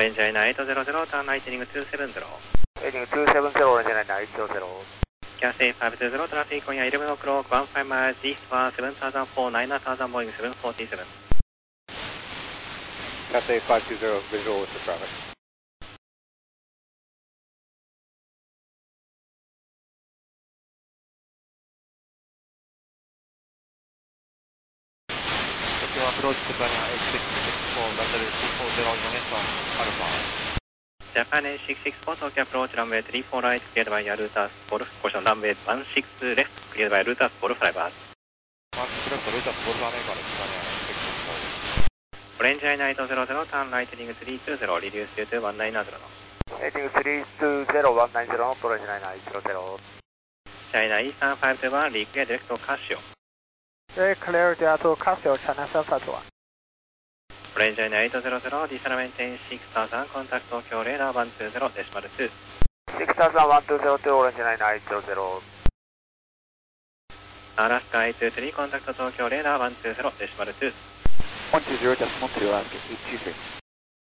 Orange 900, turn lightning 270. Lightning 270, Orange 900. Cathay 520, traffic on 11 o'clock, 15 miles east for 7004, 9000, Boeing 747. Cathay 520, visual with the traffic. Approach to China 8664, Battery 240, Yoneta, Alpha. Japan 8664, Tokyo approach runway 34 right, cleared by Yaruta Golf, caution runway 16 left, cleared by Yaruta Golf flypath. 16 left, Yaruta Golf America, Japan 8664. Orange 900, turn lightning 320, reduce due to 190. Lightning 320, 190, Orange 900. China Eastern 521, reclear direct to Casio. Clear direct to Casio, China 751. Orange 900, disarmament 6000, contact Tokyo radar 120, decimal 2. 6000, 120 to Orange 900. Alaska 823, contact Tokyo radar 120, decimal 2. 120, decimal 2, Alaska 823.